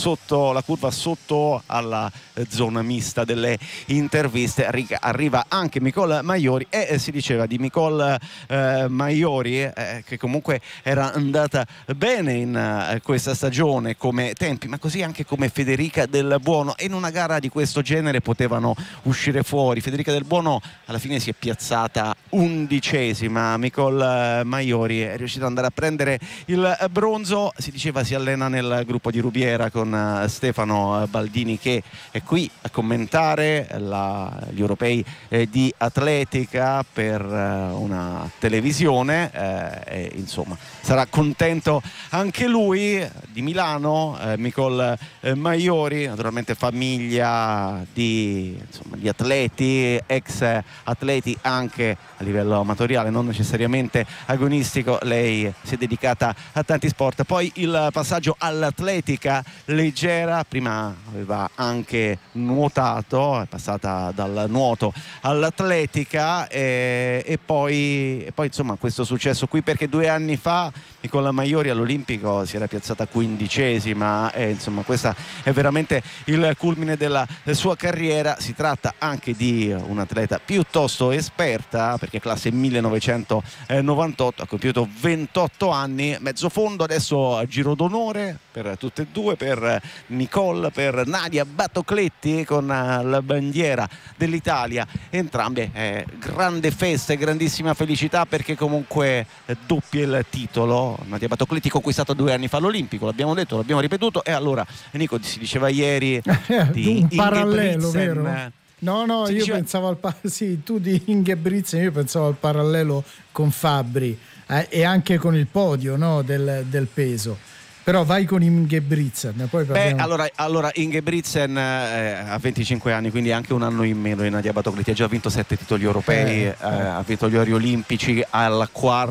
sotto la curva, sotto alla zona mista delle interviste, arriva anche Nicole Maiori e si diceva di Nicole Maiori che comunque era andata bene in questa stagione come tempi, ma così anche come Federica Del Buono, e in una gara di questo genere potevano uscire fuori. Federica Del Buono alla fine si è piazzata 11ª, Nicole Maiori è riuscita ad andare a prendere il bronzo. Si diceva si allena nel gruppo di Rubiera con Stefano Baldini, che è qui a commentare gli europei di atletica per una televisione, e insomma sarà contento anche lui. Di Milano, Nicole Maiori, naturalmente famiglia di atleti, ex atleti anche a livello amatoriale, non necessariamente agonistico. Lei si è dedicata a tanti sport. Poi il passaggio all'atletica leggera, prima aveva anche nuotato, è passata dal nuoto all'atletica e poi insomma questo successo qui, perché 2 anni fa Nicole Maiori all'Olimpico si era piazzata 15ª e insomma questa è veramente il culmine della sua carriera. Si tratta anche di un'atleta piuttosto esperta, perché classe 1998, ha compiuto 28 anni, mezzo fondo. Adesso giro d'onore per tutte e due, per Nicole, per Nadia Battocletti, con la bandiera dell'Italia entrambe. Grande festa e grandissima felicità, perché comunque doppia il titolo. Nadia Battocletti conquistato 2 anni fa all'Olimpico, l'abbiamo detto, l'abbiamo ripetuto, e allora Nico, si diceva ieri di un parallelo, vero? No, io diceva... pensavo sì, tu di Ingebrigtsen, io pensavo al parallelo con Fabbri e anche con il podio, no, del peso. Però vai con Ingebrigtsen, poi parliamo. Allora Ingebrigtsen ha 25 anni, quindi anche un anno in meno di Nadia Battocletti. Ha già vinto 7 titoli europei, ha vinto gli ori olimpici, al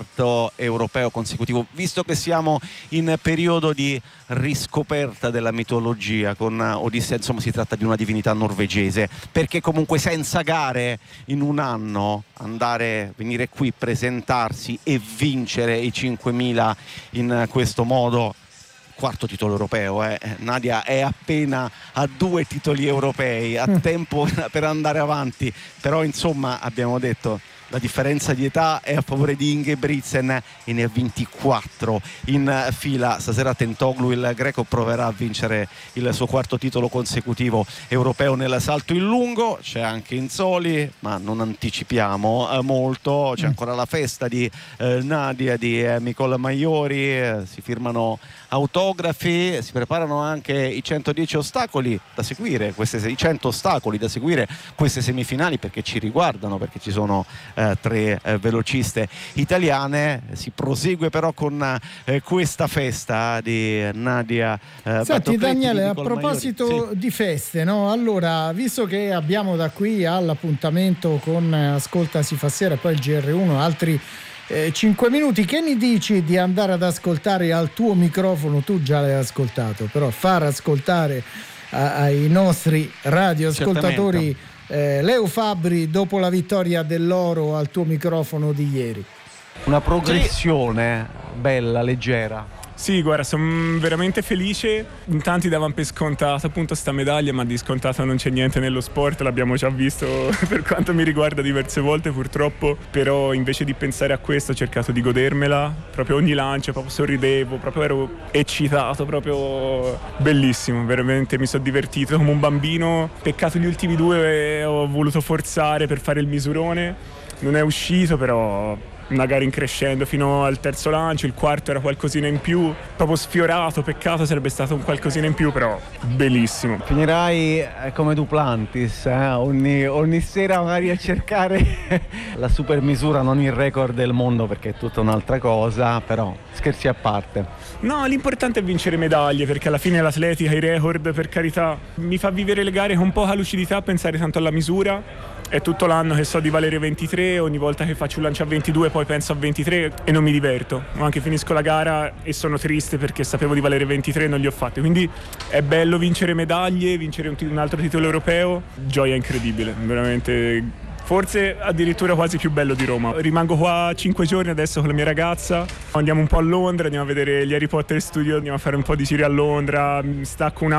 4º europeo consecutivo. Visto che siamo in periodo di riscoperta della mitologia con Odissea, insomma si tratta di una divinità norvegese, perché comunque senza gare in un anno venire qui, presentarsi e vincere i 5.000 in questo modo, 4º titolo europeo. Nadia è appena a 2 titoli europei, ha tempo per andare avanti, però insomma abbiamo detto la differenza di età è a favore di Ingebrigtsen e ne ha 24 in fila. Stasera Tentoglu, il greco, proverà a vincere il suo 4º titolo consecutivo europeo nel salto in lungo. C'è anche Inzoli, ma non anticipiamo molto. C'è ancora la festa di Nadia, di Nicole Maiori, si firmano autografi, si preparano anche i 110 ostacoli da seguire, i 100 ostacoli da seguire queste semifinali, perché ci riguardano, perché ci sono 3 velociste italiane. Si prosegue però con questa festa di Nadia Senti Daniele, a proposito di feste, no? Allora, visto che abbiamo da qui all'appuntamento con Ascolta si fa sera e poi il GR1 altri 5 minuti, che ne dici di andare ad ascoltare al tuo microfono? Tu già l'hai ascoltato, però far ascoltare ai nostri radioascoltatori Leo Fabbri dopo la vittoria dell'oro al tuo microfono di ieri. Una progressione bella, leggera. Sì, guarda, sono veramente felice. In tanti davano per scontato appunto sta medaglia, ma di scontato non c'è niente nello sport, l'abbiamo già visto per quanto mi riguarda diverse volte purtroppo, però invece di pensare a questo ho cercato di godermela, proprio ogni lancio, proprio sorridevo, proprio ero eccitato, proprio bellissimo, veramente mi sono divertito come un bambino. Peccato gli ultimi 2 ho voluto forzare per fare il misurone, non è uscito, però una gara in crescendo fino al 3° lancio, il 4º era qualcosina in più, proprio sfiorato, peccato sarebbe stato un qualcosina in più, però bellissimo. Finirai come Duplantis, ogni sera magari a cercare la super misura, non il record del mondo, perché è tutta un'altra cosa, però scherzi a parte. No, l'importante è vincere medaglie, perché alla fine l'atletica, i record, per carità, mi fa vivere le gare con poca lucidità, pensare tanto alla misura. È tutto l'anno che so di valere 23, ogni volta che faccio un lancio a 22 poi penso a 23 e non mi diverto. Anche finisco la gara e sono triste perché sapevo di valere 23 e non li ho fatti. Quindi è bello vincere medaglie, vincere un altro titolo europeo, gioia incredibile, veramente. Forse addirittura quasi più bello di Roma. Rimango qua 5 giorni adesso con la mia ragazza, andiamo un po' a Londra, andiamo a vedere gli Harry Potter Studio, andiamo a fare un po' di giri a Londra, stacco un